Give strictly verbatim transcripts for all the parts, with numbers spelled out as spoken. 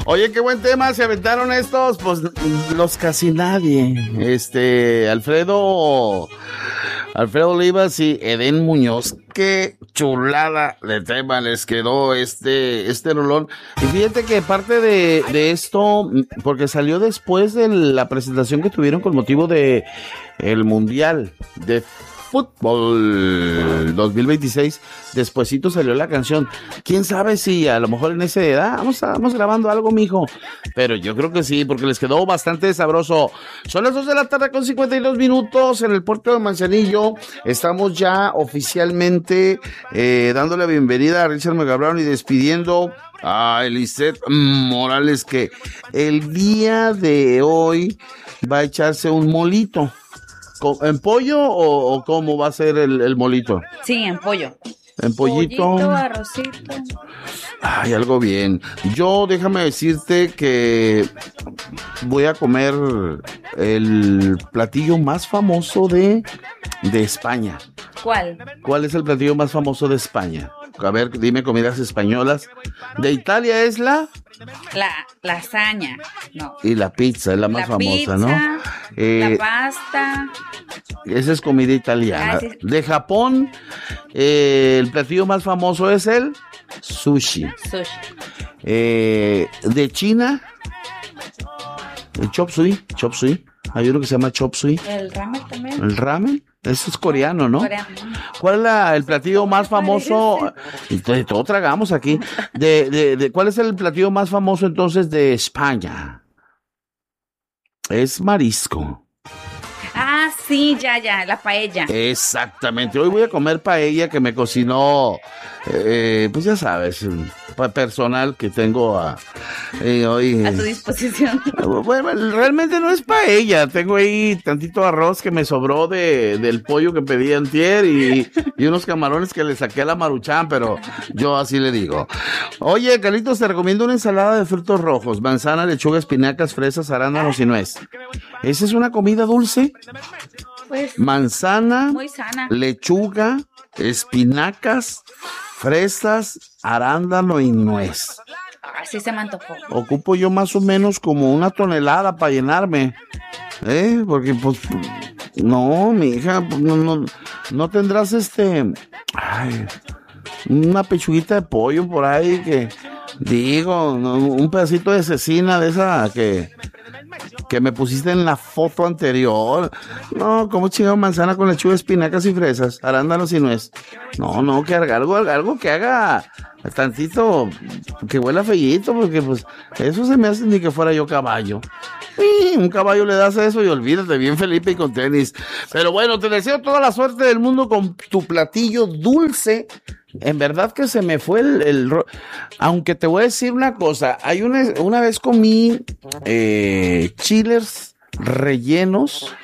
Oye, qué buen tema se aventaron estos, pues los casi nadie. Este, Alfredo, Alfredo Olivas y Edén Muñoz. Qué chulada de tema les quedó este, este rolón. Y fíjate que parte de, de esto, porque salió después de la presentación que tuvieron con motivo de el Mundial de Fútbol dos mil veintiséis, despuesito salió la canción. Quién sabe si a lo mejor en esa edad vamos, a, vamos grabando algo, mijo, pero yo creo que sí, porque les quedó bastante sabroso. Son las dos de la tarde con cincuenta y dos minutos en el puerto de Manzanillo. Estamos ya oficialmente eh, dándole la bienvenida a Richard Megabrón y despidiendo a Eliseth Morales, que el día de hoy va a echarse un molito. ¿En pollo o, o cómo va a ser el, el molito? Sí, en pollo. En pollito. Pollito, arrocito. Ay, algo bien. Yo, déjame decirte que voy a comer el platillo más famoso de, de España. ¿Cuál? ¿Cuál es el platillo más famoso de España? A ver, dime comidas españolas. De Italia es la... La lasaña, no. Y la pizza es la más la famosa, pizza, ¿no? Eh, la pasta. Esa es comida italiana. Ah, sí. De Japón, eh, el platillo más famoso es el sushi. Sushi. Eh, de China, el chop suey, chop suey. Hay uno que se llama chop suey. El ramen también. El ramen, eso es coreano, ¿no? Coreano. ¿Cuál es la, el platillo más famoso? Entonces, todo tragamos aquí. De, de, de, ¿Cuál es el platillo más famoso entonces de España? Es marisco. Ah, sí, ya, ya, la paella. Exactamente. Hoy voy a comer paella que me cocinó, eh, pues ya sabes, personal que tengo a, eh, hoy. A tu disposición. Bueno, realmente no es paella. Tengo ahí tantito arroz que me sobró de, del pollo que pedí antier y, y unos camarones que le saqué a la Maruchan, pero yo así le digo. Oye, Carlitos, te recomiendo una ensalada de frutos rojos: manzana, lechuga, espinacas, fresas, arándanos y nuez. ¿Esa es una comida dulce? Pues, manzana, muy sana. lechuga, espinacas, fresas, arándano y nuez. Así se me antojó. Ocupo yo más o menos como una tonelada para llenarme, ¿eh? Porque pues, no, mi hija, pues, no, no, no tendrás este, ay, una pechuguita de pollo por ahí que, digo, no, un pedacito de cecina de esa que... que me pusiste en la foto anterior. No, como chingado manzana con lechuga, espinacas y fresas, arándanos y nuez. No, no, que haga algo, algo que haga tantito, que huela feíto, porque pues eso se me hace ni que fuera yo caballo. Sí, un caballo le das eso y olvídate, bien Felipe y con tenis. Pero bueno, te deseo toda la suerte del mundo con tu platillo dulce. En verdad que se me fue el, el... Aunque te voy a decir una cosa. Hay una, una vez comí eh, chiles rellenos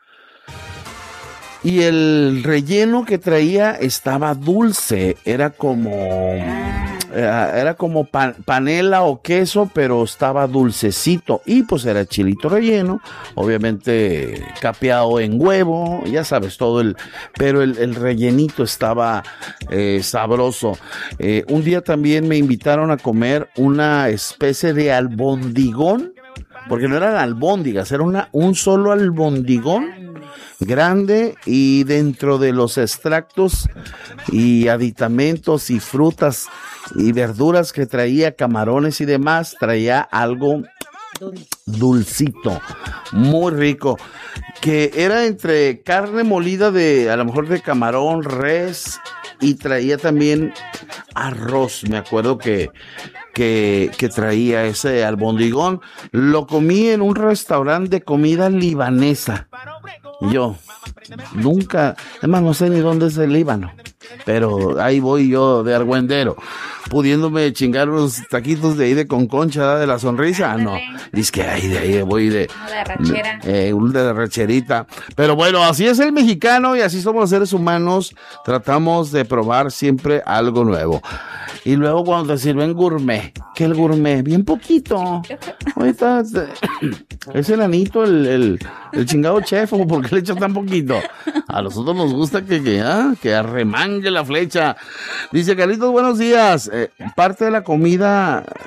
y el relleno que traía estaba dulce. Era como... Era, era como pan, panela o queso, pero estaba dulcecito. Y pues era chilito relleno, obviamente capeado en huevo, ya sabes, todo el... Pero el, el rellenito estaba eh, sabroso. Eh, un día también me invitaron a comer una especie de albondigón, porque no eran albóndigas, era una, un solo albondigón grande, y dentro de los extractos y aditamentos y frutas y verduras que traía, camarones y demás, traía algo dulcito, muy rico, que era entre carne molida de, a lo mejor de camarón, res, y traía también arroz. Me acuerdo que que, que traía ese albondigón. Lo comí en un restaurante de comida libanesa. Yo nunca, además no sé ni dónde es el Líbano, pero ahí voy yo de argüendero, pudiéndome chingar unos taquitos de ahí de con concha de la sonrisa. No, dice que ahí de ahí voy de, de rachera. Eh, un de racherita. Pero bueno, así es el mexicano y así somos los seres humanos. Tratamos de probar siempre algo nuevo. Y luego cuando te sirven gourmet, que el gourmet, bien poquito. Ahorita es enanito el, el, el chingado chef, ¿por qué le echa tan poquito? A nosotros nos gusta que, que, ah, que arremangue la flecha. Dice Carlitos, buenos días. Eh, parte de la comida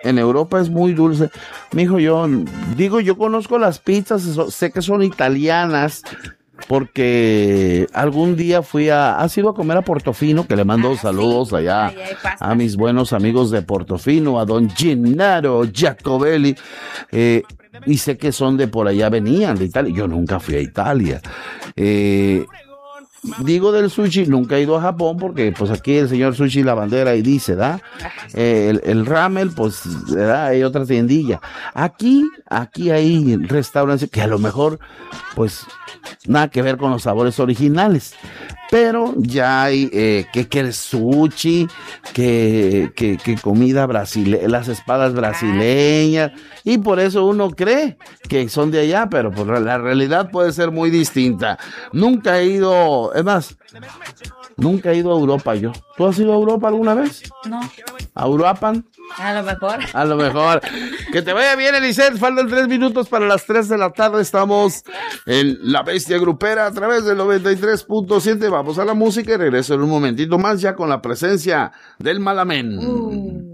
en Europa es muy dulce. Mijo, yo digo, yo conozco las pizzas, sé que son italianas, porque algún día fui a, ¿has ido a comer a Portofino? Que le mando Ah, saludos sí. allá Ahí hay pasta. a mis buenos amigos de Portofino, a don Gennaro Giacobelli, eh, y sé que son de por allá, venían de Italia. Yo nunca fui a Italia. Eh, digo del sushi, nunca he ido a Japón porque pues aquí el señor Sushi la bandera y dice, ¿da? Eh, el, el ramen, pues, ¿da? Hay otra tiendilla. Aquí, aquí hay restaurantes que a lo mejor, pues, nada que ver con los sabores originales. Pero ya hay, eh, que, que el sushi, que, que, que comida brasileña, las espadas brasileñas, y por eso uno cree que son de allá, pero pues la realidad puede ser muy distinta. Nunca he ido, es más, nunca he ido a Europa yo. ¿Tú has ido a Europa alguna vez? No, ¿A Uruapan? a lo mejor. A lo mejor. Que te vaya bien, Eliseth. Faltan tres minutos para las tres de la tarde. Estamos en La Bestia Grupera a través del noventa y tres punto siete. Vamos a la música y regreso en un momentito más ya con la presencia del Malamén. Uh.